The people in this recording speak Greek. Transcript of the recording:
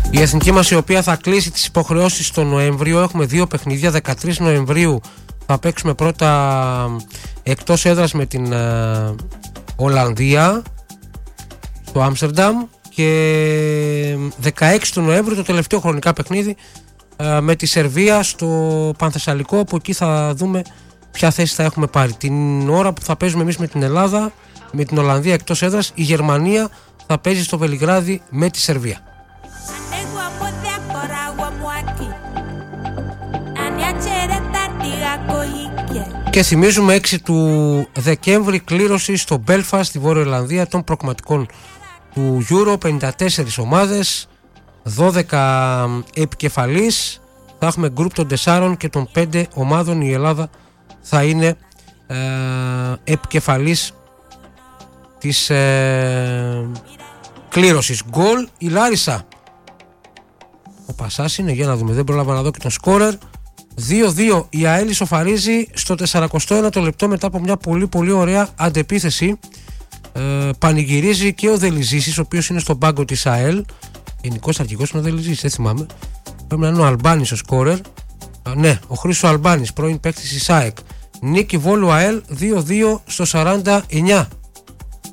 Η εθνική μας, η οποία θα κλείσει τις υποχρεώσεις τον Νοέμβριο. Έχουμε 2 παιχνίδια. 13 Νοεμβρίου θα παίξουμε πρώτα εκτός έδρας με την Ολλανδία στο Άμστερνταμ, και 16 του Νοέμβριου το τελευταίο χρονικά παιχνίδι με τη Σερβία στο Πανθεσσαλικό, όπου εκεί θα δούμε ποια θέση θα έχουμε πάρει. Την ώρα που θα παίζουμε εμείς με την Ελλάδα, με την Ολλανδία εκτός έδρας, η Γερμανία θα παίζει στο Βελιγράδι με τη Σερβία. Και θυμίζουμε 6 του Δεκέμβρη κλήρωση στο Belfast στη Βόρεια Ιρλανδία των προκριματικών του Euro. 54 ομάδες, 12 επικεφαλής. Θα έχουμε γκρουπ των 4 και των 5 ομάδων. Η Ελλάδα θα είναι επικεφαλής της κλήρωσης. Γκολ η Λάρισα. Ο Πασάς είναι, για να δούμε, δεν πρόλαβα να δω και τον σκόρερ. 2-2 η ΑΕΛ ισοφαρίζει στο 41ο λεπτό μετά από μια πολύ πολύ ωραία αντεπίθεση. Πανηγυρίζει και ο Δελιζήσης, ο οποίος είναι στον πάγκο της ΑΕΛ. Γενικός αρχηγός είναι ο Δελιζήσης, δεν θυμάμαι. Πρέπει να είναι ο Αλμπάνης ο σκόρερ. Ναι, ο Χρήστος Αλμπάνης, πρώην παίκτης της ΑΕΚ. Νίκη Βόλου ΑΕΛ 2-2 στο 49.